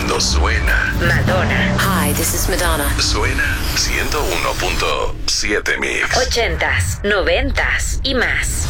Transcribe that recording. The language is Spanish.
No suena. Madonna. Hi, this is Madonna. Suena 101.7 Mix. 80s, 90s y más.